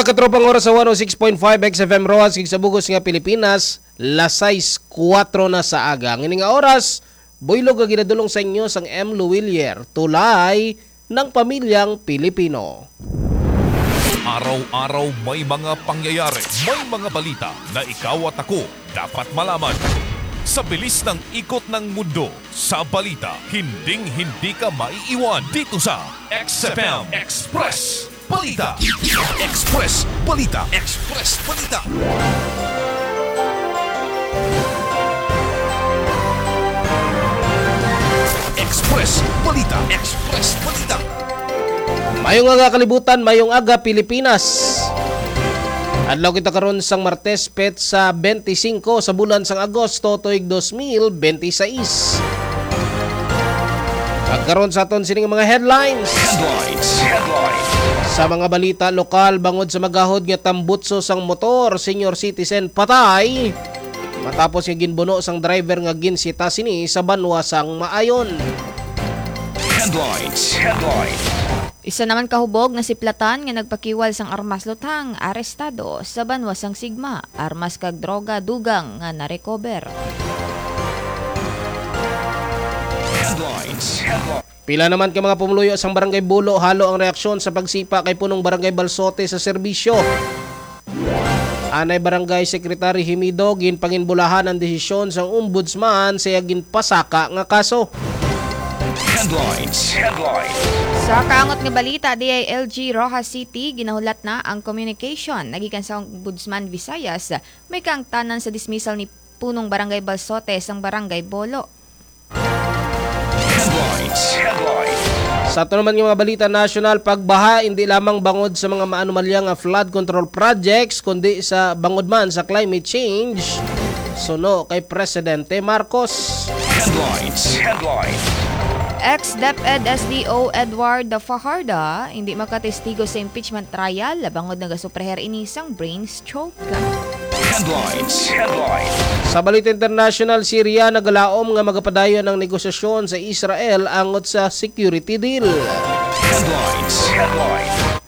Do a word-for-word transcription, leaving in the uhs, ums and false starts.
Mga katropang oras sa one oh six point five X F M Rojas, sa bugos nga Pilipinas, lasais kuwatro na sa aga. Ngini nga oras, buylog ang ginadulong sa inyo sang M. Luwilier, tulay ng pamilyang Pilipino. Araw-araw may mga pangyayari, may mga balita na ikaw at ako dapat malaman. Sa bilis ng ikot ng mundo, sa balita, hinding-hindi ka maiiwan dito sa X F M Express Balita. Express Balita. Express Balita. Express Balita. Express Balita. Mayong aga kalibutan, mayong aga Pilipinas. Adlaw kita karon sang Martes pet sa twenty-five sa bulan sang Agosto tuig two thousand twenty-six. Pagkaroon sa aton sining mga headlines. Headlines. Headlines. Sa mga balita lokal, bangod sa magahod nga tambutso sang motor, senior citizen patay. Matapos nga ginbuno sang driver nga ginsita sini sa banwa sang Maayon. Headlines. Headlines. Isa naman kahubog na siplatan nga nagpakiwal sang armas lutang arestado sa banwa sang Sigma. Armas kag droga dugang nga narecover. Headlines. Headlines. Pila naman ka mga pumuluyo sang Barangay Bulo, halo ang reaksyon sa pagsipa kay punong Barangay Balsote sa serbisyo. Anay Barangay Secretary Himido ginpanginbulahan ang desisyon sang ombudsman sa ginpasaka nga kaso. Headlines. Headlines. Sa kaangot nga balita, D I L G Rojas City ginahulat na ang communication nagikan sa Ombudsman Visayas may kaangtanan sa dismissal ni punong Barangay Balsote sang Barangay Bolo. Headlines. Headlines. Sa ito naman yung mga balita national, pagbaha hindi lamang bangod sa mga maanumalyang flood control projects kundi sa bangod man sa climate change. Suno kay Presidente Marcos. Headlines. Headlines. Ex-DepEd S D O Edward Fajarda hindi makatestigo sa impeachment trial labangod nagasupreher ini sang brain stroke. Headlines. Headlines. Sa balita international, Syria nagalaom nga magapadayon ng negosasyon sa Israel angot sa security deal. Headlines. Headlines.